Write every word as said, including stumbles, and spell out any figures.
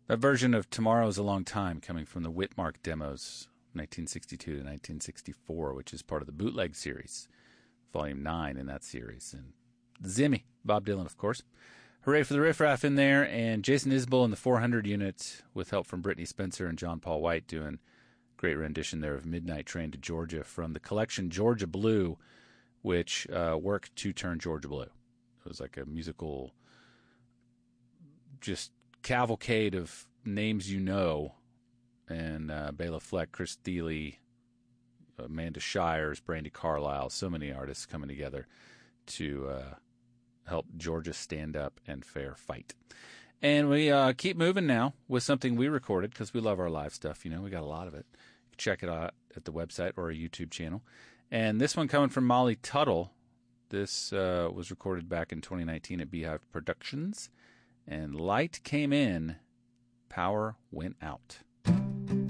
That version of Tomorrow's a Long Time coming from the Whitmark demos, nineteen sixty-two to nineteen sixty-four, which is part of the Bootleg series, volume nine in that series. And Zimmy, Bob Dylan, of course. Hooray for the Riff Raff in there, and Jason Isbell in the four hundred unit with help from Brittany Spencer and John Paul White doing great rendition there of Midnight Train to Georgia from the collection Georgia Blue, which uh, worked to turn Georgia Blue. It was like a musical, just cavalcade of names you know, and uh, Bela Fleck, Chris Thile, Amanda Shires, Brandi Carlile, so many artists coming together to uh, help Georgia stand up and fair fight. And we uh, keep moving now with something we recorded because we love our live stuff. You know, we got a lot of it. You can check it out at the website or our YouTube channel. And this one coming from Molly Tuttle. This uh, was recorded back in twenty nineteen at Beehive Productions. And light came in, power went out.